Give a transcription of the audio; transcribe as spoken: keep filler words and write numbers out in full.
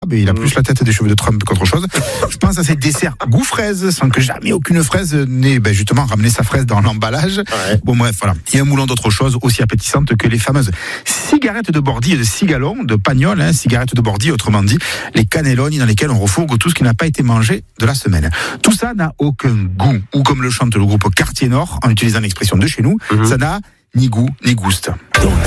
barbe et il a plus la tête des cheveux de Trump qu'autre chose. Je pense à ces desserts goût fraise, sans que jamais aucune fraise n'ait ben, justement ramené sa fraise dans l'emballage. Ouais. Bon bref, voilà. Il y a un moulin d'autres choses aussi appétissantes que les fameuses cigarettes de Bordy et de cigalon, de Pagnol, hein, cigarettes de Bordy, autrement dit, les cannelloni dans lesquels on refourgue tout ce qui n'a pas été mangé de la semaine. Tout ça n'a aucun goût, ou comme le chante le groupe Quartier Nord, en utilisant l'expression de chez nous, mm-hmm. ça n'a ni goût ni gouste.